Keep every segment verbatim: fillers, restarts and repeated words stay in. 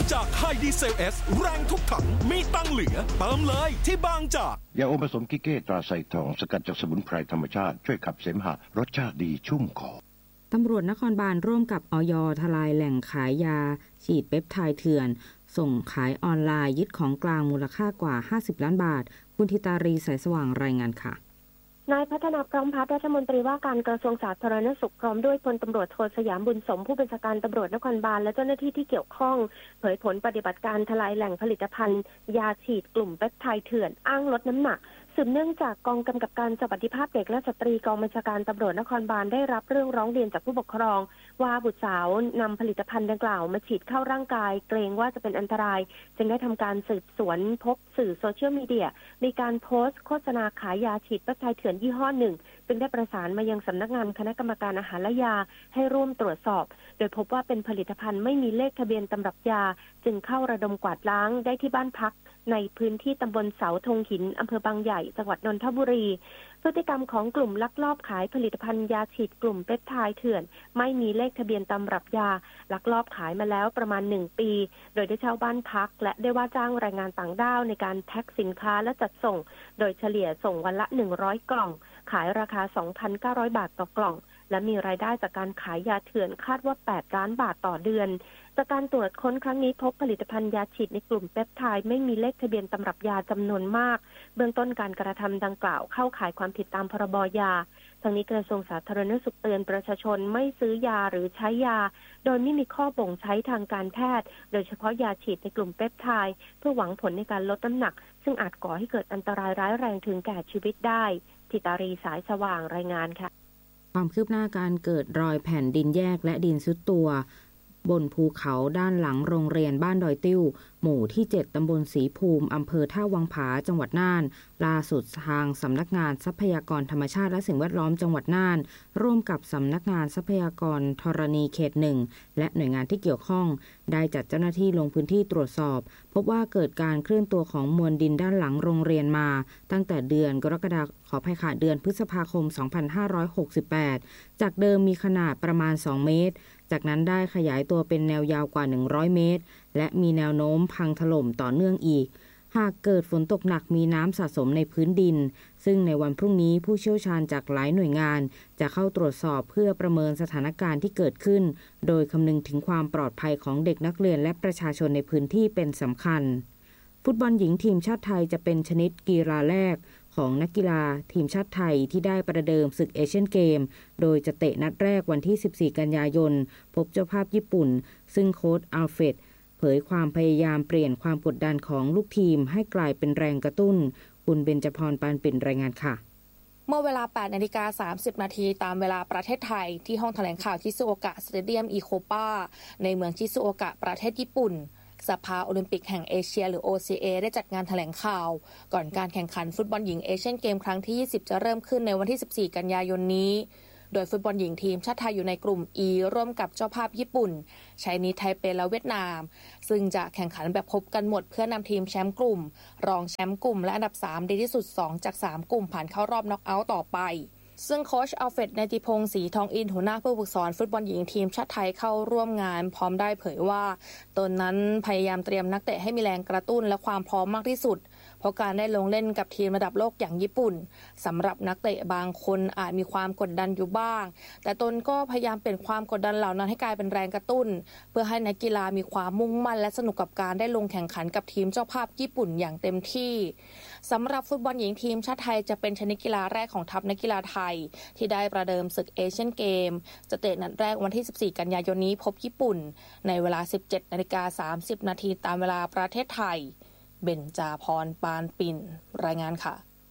จากไฮดีเซลเอสแรงทุกถังมีตังเหลือเติมเลยที่บางจากยาอมผสมกิเก้ตราไซทองสกัดจากสมุนไพรธรรมชาติช่วยขับเสมหะรสชาติดีชุ่มคอตำรวจนครบาลร่วมกับอย.ทลายแหล่งขายยาฉีดเปปไทด์เถื่อนส่งขายออนไลน์ยึดของกลางมูลค่ากว่าห้าสิบล้านบาทคุณธิตารีสายสว่างรายงานค่ะนายพัฒนาพร้อมพัฒน์รัฐมนตรีว่าการกระทรวงสาธารณสุขพร้อมด้วยพลตำรวจโทสยามบุญสมผู้บัญชาการตำรวจนครบาลและเจ้าหน้าที่ที่เกี่ยวข้องเผยผลปฏิบัติการทลายแหล่งผลิตภัณฑ์ยาฉีดกลุ่มเปปไทด์เถื่อนอ้างลดน้ำหนักสืบเนื่องจากกองกำกับการสวัสดิภาพเด็กและสตรีกองบัญชาการตำรวจนครบาลได้รับเรื่องร้องเรียนจากผู้ปกครองว่าบุตรสาวนำผลิตภัณฑ์ดังกล่าวมาฉีดเข้าร่างกายเกรงว่าจะเป็นอันตรายจึงได้ทำการสืบสวนพบสื่อโซเชียลมีเดียมีการโพสต์โฆษณาขายยาฉีดเปปไทด์เถื่อนยี่ห้อหนึ่งจึงได้ประสานมายังสำนักงานคณะกรรมการอาหารและยาให้ร่วมตรวจสอบโดยพบว่าเป็นผลิตภัณฑ์ไม่มีเลขทะเบียนตำรับยาจึงเข้าระดมกวาดล้างได้ที่บ้านพักในพื้นที่ตำบลเสาธงหินอำเภอบางใหญ่จังหวัดนนทบุรีพฤติกรรมของกลุ่มลักลอบขายผลิตภัณฑ์ยาฉีดกลุ่มเปปไทด์เถื่อนไม่มีเลขทะเบียนตำรับยาลักลอบขายมาแล้วประมาณหนึ่งปีโดยได้เช่าบ้านพักและได้ว่าจ้างแรงงานต่างด้าวในการแพ็คสินค้าและจัดส่งโดยเฉลี่ยส่งวันละหนึ่งร้อยกล่องขายราคา สองพันเก้าร้อย บาทต่อกล่องและมีรายได้จากการขายยาเถื่อนคาดว่าแปดล้านบาทต่อเดือนจากการตรวจค้นครั้งนี้พบผลิตภัณฑ์ยาฉีดในกลุ่มเปปไทด์ไม่มีเลขทะเบียนตำรับยาจำนวนมากเบื้องต้นการกระทำดังกล่าวเข้าข่ายความผิดตามพรบยาทั้งนี้กระทรวงสาธารณสุขเตือนประชาชนไม่ซื้อยาหรือใช้ยาโดยไม่มีข้อบ่งใช้ทางการแพทย์โดยเฉพาะยาฉีดในกลุ่มเปปไทด์เพื่อหวังผลในการลดน้ำหนักซึ่งอาจก่อให้เกิดอันตรายร้ายแรงถึงแก่ชีวิตได้ธิตารีสายสว่างรายงานค่ะความคืบหน้าการเกิดรอยแผ่นดินแยกและดินซุดตัวบนภูเขาด้านหลังโรงเรียนบ้านดอยติ้วหมู่ที่เจ็ดตำบลศรีภูมิอำเภอท่าวังผาจังหวัดน่านล่าสุดทางสำนักงานทรัพยากรธรรมชาติและสิ่งแวดล้อมจังหวัดน่านร่วมกับสำนักงานทรัพยากรธรณีเขตหนึ่งและหน่วยงานที่เกี่ยวข้องได้จัดเจ้าหน้าที่ลงพื้นที่ตรวจสอบพบว่าเกิดการเคลื่อนตัวของมวลดินด้านหลังโรงเรียนมาตั้งแต่เดือนกรกฎาคมขออภัยค่ะเดือนพฤษภาคมสองพันห้าร้อยหกสิบแปดจากเดิมมีขนาดประมาณสองเมตรจากนั้นได้ขยายตัวเป็นแนวยาวกว่าหนึ่งร้อยเมตรและมีแนวโน้มพังถล่มต่อเนื่องอีกหากเกิดฝนตกหนักมีน้ำสะสมในพื้นดินซึ่งในวันพรุ่งนี้ผู้เชี่ยวชาญจากหลายหน่วยงานจะเข้าตรวจสอบเพื่อประเมินสถานการณ์ที่เกิดขึ้นโดยคำนึงถึงความปลอดภัยของเด็กนักเรียนและประชาชนในพื้นที่เป็นสำคัญฟุตบอลหญิงทีมชาติไทยจะเป็นชนิดกีฬาแรกของนักกีฬาทีมชาติไทยที่ได้ประเดิมศึกเอเชียนเกมโดยจะเตะนัดแรกวันที่สิบสี่กันยายนพบเจ้าภาพญี่ปุ่นซึ่งโค้ชอัลเฟรดเผยความพยายามเปลี่ยนความกดดันของลูกทีมให้กลายเป็นแรงกระตุ้นคุณเบญจพรปานปิ่นรายงานค่ะเมื่อเวลา แปดนาฬิกาสามสิบนาทีตามเวลาประเทศไทยที่ห้องแถลงข่าวชิซุโอกะสเตเดียมอิโคปาในเมืองชิซุโอกะประเทศญี่ปุ่นสภาโอลิมปิกแห่งเอเชียหรือ โอ ซี เอ ได้จัดงานแถลงข่าวก่อนการแข่งขันฟุตบอลหญิงเอเชียนเกมครั้งที่ยี่สิบจะเริ่มขึ้นในวันที่สิบสี่กันยายนนี้โดยฟุตบอลหญิงทีมชาติไทยอยู่ในกลุ่ม E ร่วมกับเจ้าภาพญี่ปุ่นไชนีสไทเปและเวียดนามซึ่งจะแข่งขันแบบพบกันหมดเพื่อนำทีมแชมป์กลุ่มรองแชมป์กลุ่มและอันดับสามดีที่สุดสองจากสามกลุ่มผ่านเข้ารอบน็อกเอาท์ต่อไปซึ่งโค้ชอัลเฟรด เนติพงษ์ศรีทองอินหัวหน้าผู้ฝึกสอนฟุตบอลหญิงทีมชาติไทยเข้าร่วมงานพร้อมได้เผยว่าตนนั้นพยายามเตรียมนักเตะให้มีแรงกระตุ้นและความพร้อมมากที่สุดเพราะการได้ลงเล่นกับทีมระดับโลกอย่างญี่ปุ่นสำหรับนักเตะบางคนอาจมีความกดดันอยู่บ้างแต่ตนก็พยายามเปลี่ยนความกดดันเหล่านั้นให้กลายเป็นแรงกระตุ้นเพื่อให้นักกีฬามีความมุ่งมั่นและสนุกกับการได้ลงแข่งขันกับทีมเจ้าภาพญี่ปุ่นอย่างเต็มที่สำหรับฟุตบอลหญิงทีมชาติไทยจะเป็นชนิดกีฬาแรกของทัพนักกีฬาไทยที่ได้ประเดิมศึกเอเชียนเกมจะเตะนัดแรกวันที่สิบสี่กันยายนนี้พบญี่ปุ่นในเวลา สิบเจ็ดนาฬิกาสามสิบนาทีตามเวลาประเทศไทยเบญจาพรปานปิ่นรายงานค่ะ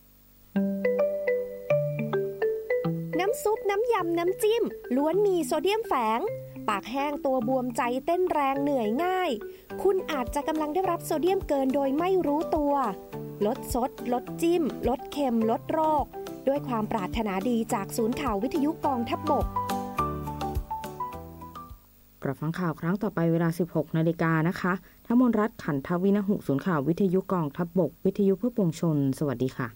น้ำซุปน้ำยำน้ำจิ้มล้วนมีโซเดียมแฝงปากแห้งตัวบวมใจเต้นแรงเหนื่อยง่ายคุณอาจจะกำลังได้รับโซเดียมเกินโดยไม่รู้ตัวลดซดลดจิ้มลดเค็มลดโรคด้วยความปรารถนาดีจากศูนย์ข่าววิทยุกองทัพบกรับฟังข่าวครั้งต่อไปเวลา สิบหกนาฬิกานะคะทมนรัตน์ขันทวินหุศูนย์ข่าววิทยุกองทัพบกวิทยุเพื่อปวงชนสวัสดีค่ะ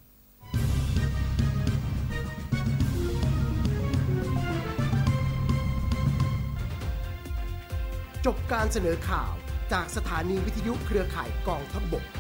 จบการเสนอข่าวจากสถานีวิทยุเครือข่ายกองทัพบก